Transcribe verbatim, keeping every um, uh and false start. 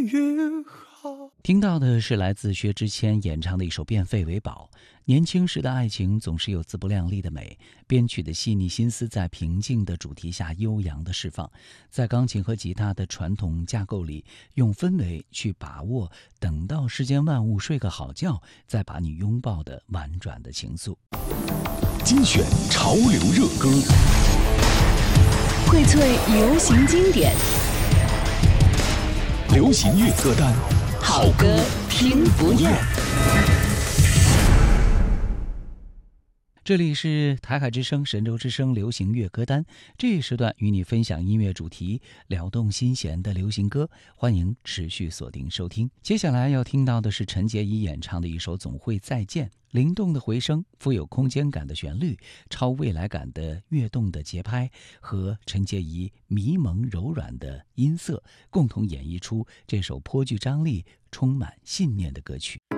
越好。 听到的是来自薛之谦演唱的一首《变废为宝》。年轻时的爱情总是有自不量力的美，编曲的细腻心思在平静的主题下悠扬的释放，在钢琴和吉他的传统架构里，用氛围去把握等到世间万物睡个好觉，再把你拥抱的婉转的情愫。 精选潮流热歌， 荟萃流行经典， 流行乐歌单， 好歌听不厌。 这里是台海之声、神州之声流行乐歌单，这一时段与你分享音乐主题，撩动心弦的流行歌，欢迎持续锁定收听。接下来要听到的是陈洁仪演唱的一首《总会再见》，灵动的回声，富有空间感的旋律，超未来感的跃动的节拍，和陈洁仪迷蒙柔软的音色，共同演绎出这首颇具张力、充满信念的歌曲。